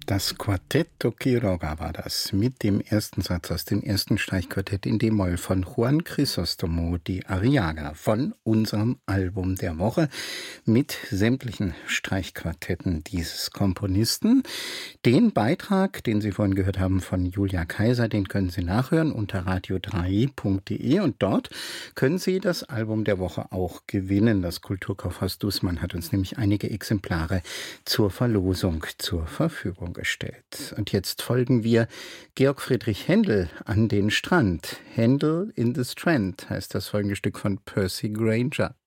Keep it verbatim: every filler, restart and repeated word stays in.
Das Quartetto Quiroga war das mit dem ersten Satz aus dem ersten Streichquartett in D-Moll von Juan Crisóstomo de Arriaga von unserem Album der Woche mit sämtlichen Streichquartetten dieses Komponisten. Den Beitrag, den Sie vorhin gehört haben von Julia Kaiser, den können Sie nachhören unter radio drei punkt de und dort können Sie das Album der Woche auch gewinnen. Das Kulturkaufhaus Dußmann hat uns nämlich einige Exemplare zur Verlosung zur Verfügung gestellt. Und jetzt folgen wir Georg Friedrich Händel an den Strand. Händel in the Strand heißt das folgende Stück von Percy Grainger.